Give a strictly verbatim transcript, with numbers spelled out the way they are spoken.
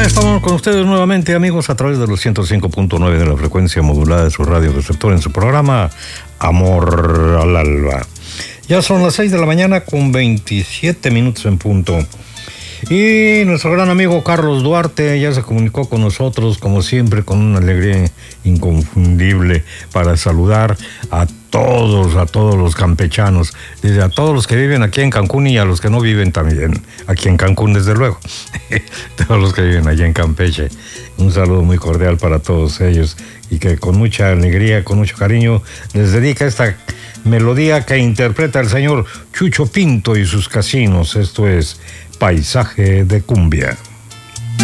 estamos con ustedes nuevamente, amigos, a través de los ciento cinco punto nueve de la frecuencia modulada de su radio receptor en su programa Amor al Alba. Ya son las seis de la mañana con veintisiete minutos en punto. Y nuestro gran amigo Carlos Duarte ya se comunicó con nosotros, como siempre, con una alegría inconfundible para saludar a todos, a todos los campechanos, desde a todos los que viven aquí en Cancún y a los que no viven también aquí en Cancún, desde luego. Todos los que viven allá en Campeche. Un saludo muy cordial para todos ellos y que con mucha alegría, con mucho cariño, les dedica esta melodía que interpreta el señor Chucho Pinto y sus casinos. Esto es Paisaje de Cumbia.